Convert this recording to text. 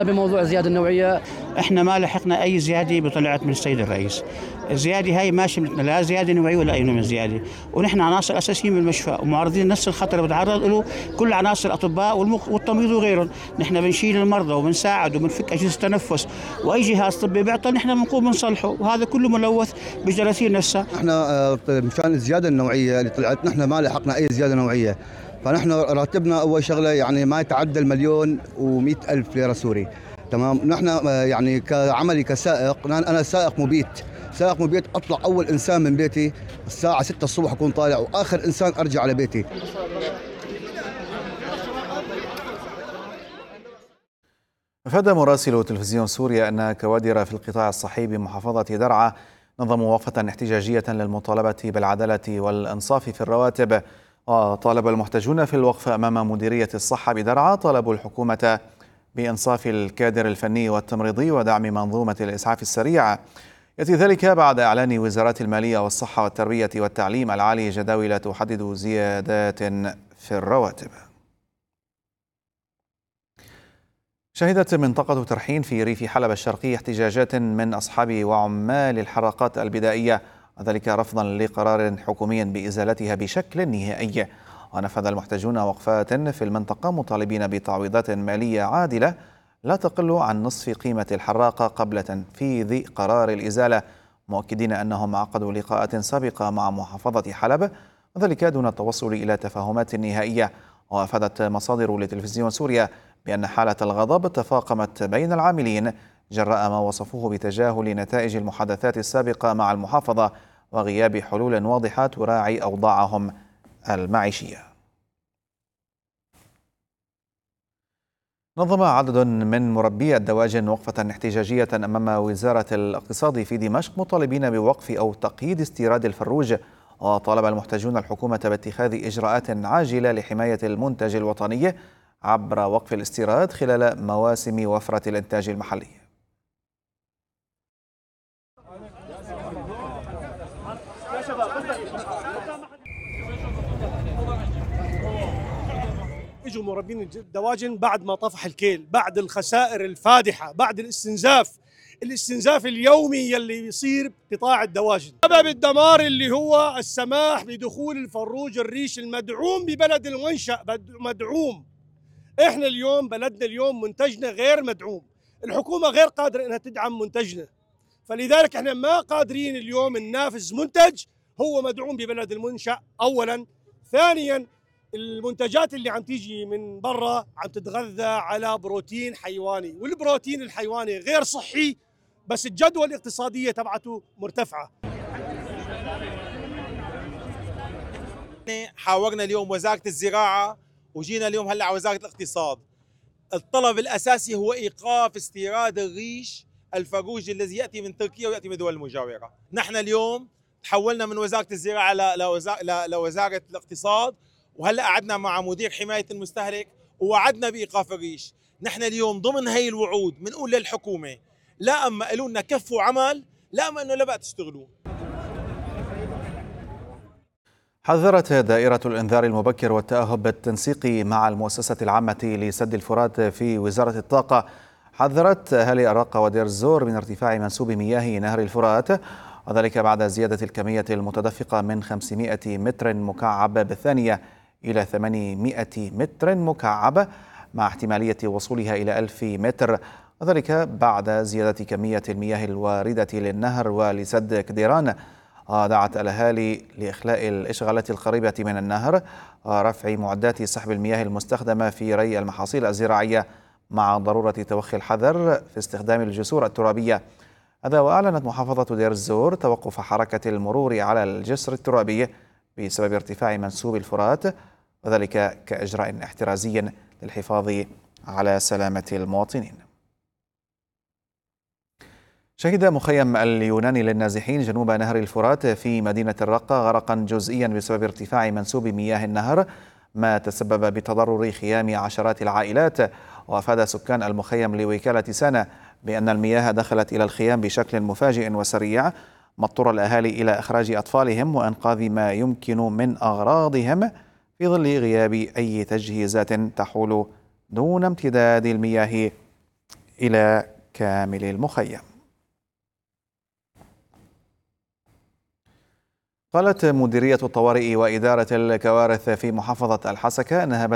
بموضوع الزيادة النوعية، احنا ما لحقنا اي زياده بطلعت من السيد الرئيس. الزياده هاي ما شملتنا لا زياده نوعيه ولا اي نوع من زياده، ونحن عناصر اساسيين بالمشفى ومعرضين نفس الخطر اللي بتعرض له كل عناصر الاطباء والتمريض وغيرهم. نحن بنشيل المرضى وبنساعد وبنفك اجهزه التنفس، واي جهاز طبي بيعطل نحن بنقوم بنصلحه، وهذا كله ملوث بالجراثيم نفسها. احنا مشان الزياده النوعيه اللي طلعت نحن ما لحقنا اي زياده نوعيه، فنحن راتبنا اول شغله يعني ما يتعدى المليون و100 الف ليره سوري. تمام. نحن يعني كعملي كسائق، انا سائق مبيت، سائق مبيت، اطلع اول انسان من بيتي الساعه 6 الصبح اكون طالع، واخر انسان ارجع على بيتي. أفاد مراسل تلفزيون سوريا أن كوادر في القطاع الصحي بمحافظة درعا نظموا وقفة احتجاجية للمطالبة بالعدالة والإنصاف في الرواتب. وطالب المحتجون في الوقفة أمام مديرية الصحة بدرعا طالبوا الحكومة بإنصاف الكادر الفني والتمريضي ودعم منظومة الإسعاف السريع. يأتي ذلك بعد إعلان وزارات المالية والصحة والتربية والتعليم العالي جداول تحدد زيادات في الرواتب. شهدت منطقة ترحين في ريف حلب الشرقي احتجاجات من أصحاب وعمال الحراقات البدائية، وذلك رفضا لقرار حكومي بإزالتها بشكل نهائي. ونفذ المحتجون وقفات في المنطقة مطالبين بتعويضات مالية عادلة لا تقل عن نصف قيمة الحراقة قبل تنفيذ قرار الإزالة، مؤكدين أنهم عقدوا لقاءات سابقة مع محافظة حلب، وذلك دون التوصل إلى تفاهمات نهائية. وأفادت مصادر لتلفزيون سوريا بأن حالة الغضب تفاقمت بين العاملين جراء ما وصفوه بتجاهل نتائج المحادثات السابقة مع المحافظة وغياب حلول واضحة تراعي أوضاعهم المعيشية. نظم عدد من مربي الدواجن وقفة احتجاجية أمام وزارة الاقتصاد في دمشق مطالبين بوقف أو تقييد استيراد الفروج. وطالب المحتجون الحكومة باتخاذ إجراءات عاجلة لحماية المنتج الوطني عبر وقف الاستيراد خلال مواسم وفرة الإنتاج المحلي. اجوا مربين الدواجن بعد ما طفح الكيل، بعد الخسائر الفادحة، بعد الاستنزاف اليومي يلي بيصير بقطاع الدواجن، سبب الدمار اللي هو السماح بدخول الفروج الريش المدعوم ببلد المنشأ، مدعوم. احنا اليوم بلدنا اليوم منتجنا غير مدعوم، الحكومة غير قادرة انها تدعم منتجنا، فلذلك احنا ما قادرين اليوم ننافس منتج هو مدعوم ببلد المنشأ اولا. ثانيا المنتجات اللي عم تيجي من برا عم تتغذى على بروتين حيواني، والبروتين الحيواني غير صحي بس الجدوى الاقتصادية تبعته مرتفعة. حاورنا اليوم وزارة الزراعة وجينا اليوم هلا على وزارة الاقتصاد. الطلب الأساسي هو إيقاف استيراد الريش الفروج الذي يأتي من تركيا ويأتي من دول مجاورة. نحن اليوم تحولنا من وزارة الزراعة لوزارة الاقتصاد، وهلا قعدنا مع مدير حماية المستهلك ووعدنا بإيقاف الريش. نحن اليوم ضمن هي الوعود بنقول للحكومة لا اما قالوا لنا كفوا عمل، لا اما انه لا بقى تشتغلوا. حذرت دائرة الإنذار المبكر والتأهب بالتنسيق مع المؤسسة العامة لسد الفرات في وزارة الطاقة، حذرت أهالي الرقة ودير الزور من ارتفاع منسوب مياه نهر الفرات، وذلك بعد زيادة الكمية المتدفقة من 500 متر مكعب بالثانية إلى 800 متر مكعب مع احتمالية وصولها إلى 1000 متر، وذلك بعد زيادة كمية المياه الواردة للنهر ولسد كديران. دعت الأهالي لإخلاء الإشغالات القريبة من النهر ورفع معدات سحب المياه المستخدمة في ري المحاصيل الزراعية مع ضرورة توخي الحذر في استخدام الجسور الترابية. هذا وأعلنت محافظة دير الزور توقف حركة المرور على الجسر الترابي بسبب ارتفاع منسوب الفرات، وذلك كإجراء احترازي للحفاظ على سلامة المواطنين. شهد مخيم اليوناني للنازحين جنوب نهر الفرات في مدينة الرقة غرقا جزئيا بسبب ارتفاع منسوب مياه النهر، ما تسبب بتضرر خيام عشرات العائلات. وأفاد سكان المخيم لوكالة سانا بأن المياه دخلت إلى الخيام بشكل مفاجئ وسريع، ما اضطر الأهالي إلى إخراج أطفالهم وإنقاذ ما يمكن من أغراضهم في ظل غياب أي تجهيزات تحول دون امتداد المياه إلى كامل المخيم. قالت مديرية الطوارئ وإدارة الكوارث في محافظة الحسكة أنها